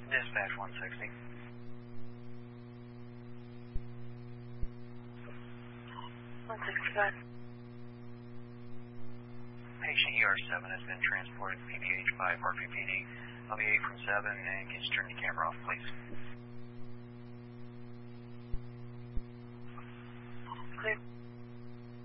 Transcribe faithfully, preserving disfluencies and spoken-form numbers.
Dispatch one sixty. one sixty-five. Patient E R seven has been transported to P B H by R P P D. I'll be eight from seven, and can you turn the camera off, please? Clear.